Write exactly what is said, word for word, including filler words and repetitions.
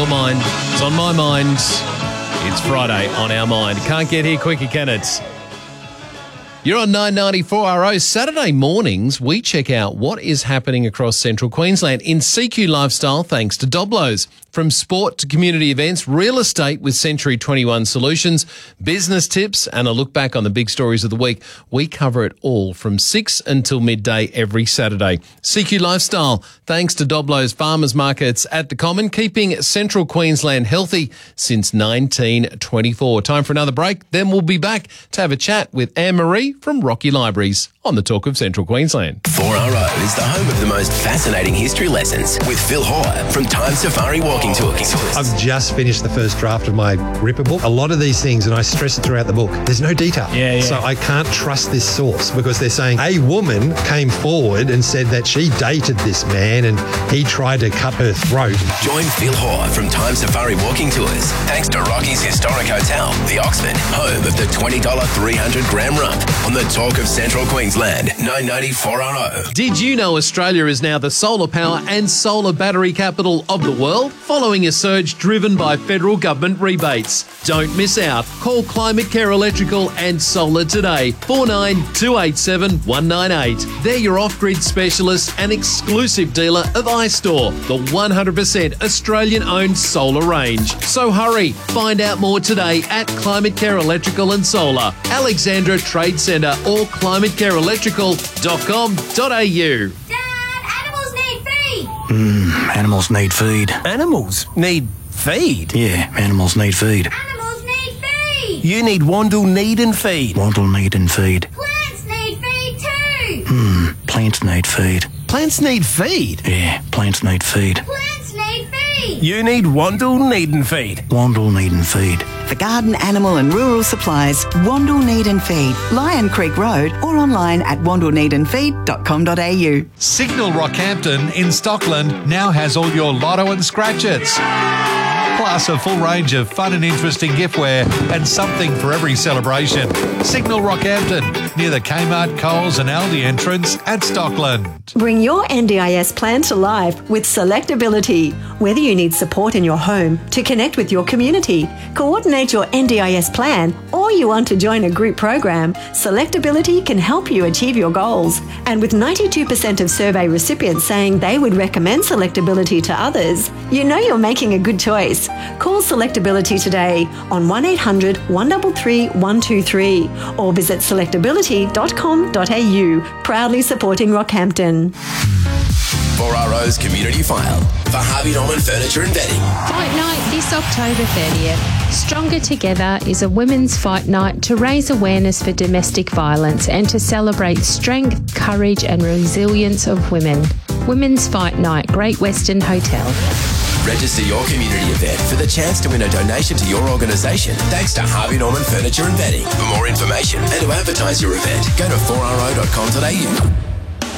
mind. It's on my mind. It's Friday on our mind. Can't get here quicker, can it? You're on nine ninety-four R O. Saturday mornings, we check out what is happening across central Queensland in C Q Lifestyle thanks to Doblos. From sport to community events, real estate with Century twenty-one Solutions, business tips and a look back on the big stories of the week. We cover it all from six until midday every Saturday. C Q Lifestyle thanks to Doblos Farmers Markets at the Common, keeping central Queensland healthy since nineteen twenty-four. Time for another break, then we'll be back to have a chat with Anne-Marie from Rocky Libraries on the Talk of Central Queensland. four R O is the home of the most fascinating history lessons with Phil Hoare from Time Safari Walking Tours. I've just finished the first draft of my Ripper book. A lot of these things, and I stress it throughout the book, there's no detail. Yeah, yeah. So I can't trust this source because they're saying a woman came forward and said that she dated this man and he tried to cut her throat. Join Phil Hoare from Time Safari Walking Tours thanks to Rocky's Historic Hotel, the Oxford, home of the twenty dollars three hundred gram rump on the Talk of Central Queensland, nine ninety-four R O. Did you know Australia is now the solar power and solar battery capital of the world, following a surge driven by federal government rebates? Don't miss out. Call Climate Care Electrical and Solar today, four nine two eight seven one nine eight. They're your off-grid specialist and exclusive dealer of iStore, the one hundred percent Australian-owned solar range. So hurry, find out more today at Climate Care Electrical and Solar, Alexandra Trade Centre or climate care electrical dot com dot a u. Dad, animals need feed! Mmm, animals need feed. Animals need feed? Yeah, animals need feed. Animals need feed! You need Wandle Need and Feed. Wandle need and feed. Plants need feed too! Mmm, plants need feed. Plants need feed? Yeah, plants need feed. Plants need feed! You need Wandle Need and Feed. Wandle need and feed. For garden, animal and rural supplies, Wandle Need and Feed, Lion Creek Road or online at wandle need and feed dot com dot a u. Signal Rockhampton in Stockland now has all your lotto and scratch-its. Plus a full range of fun and interesting giftware and something for every celebration. Signal Rockhampton, near the Kmart, Coles and Aldi entrance at Stockland. Bring your N D I S plan to life with Selectability. Whether you need support in your home, to connect with your community, coordinate your N D I S plan, or you want to join a group program, Selectability can help you achieve your goals. And with ninety-two percent of survey recipients saying they would recommend Selectability to others, you know you're making a good choice. Call Selectability today on one eight hundred one three three one two three or visit selectability dot com dot a u, proudly supporting Rockhampton. four R O's Community File for Harvey Norman Furniture and Bedding. Fight Night this October thirtieth. Stronger Together is a women's fight night to raise awareness for domestic violence and to celebrate strength, courage and resilience of women. Women's Fight Night, Great Western Hotel. Register your community event for the chance to win a donation to your organisation thanks to Harvey Norman Furniture and Bedding. For more information and to advertise your event, go to four r o dot com dot a u.